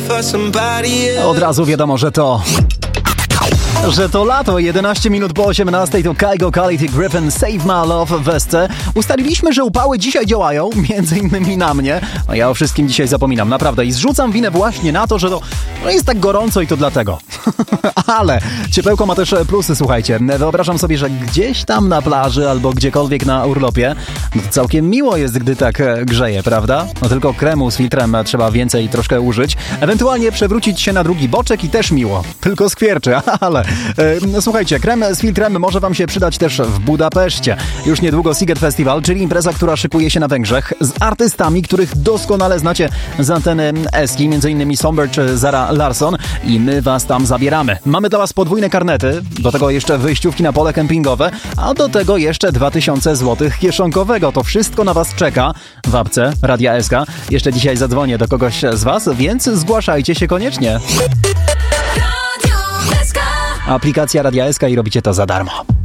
Od razu wiadomo, że to lato. 11 minut po 18 to Kygo, Khalid i Griffin, Save My Love w Wesce. Ustaliliśmy, że upały dzisiaj działają, między innymi na mnie. No ja o wszystkim dzisiaj zapominam, naprawdę. I zrzucam winę właśnie na to, że to jest tak gorąco i to dlatego. Ale ciepełko ma też plusy, słuchajcie. Wyobrażam sobie, że gdzieś tam na plaży albo gdziekolwiek na urlopie, no to całkiem miło jest, gdy tak grzeje, prawda? No tylko kremu z filtrem trzeba więcej troszkę użyć. Ewentualnie przewrócić się na drugi boczek i też miło. Tylko skwierczy, ale słuchajcie, krem z filtrem może wam się przydać też w Budapeszcie. Już niedługo Sziget Festival, czyli impreza, która szykuje się na Węgrzech z artystami, których doskonale znacie z anteny Eski, m.in. Somber czy Zara Larsson, i my was tam zabieramy. Mamy dla was podwójne karnety, do tego jeszcze wyjściówki na pole kempingowe, a do tego jeszcze 2000 zł kieszonkowego. To wszystko na was czeka w apce Radia SK. Jeszcze dzisiaj zadzwonię do kogoś z was, więc zgłaszajcie się koniecznie. Aplikacja Radia SK i robicie to za darmo.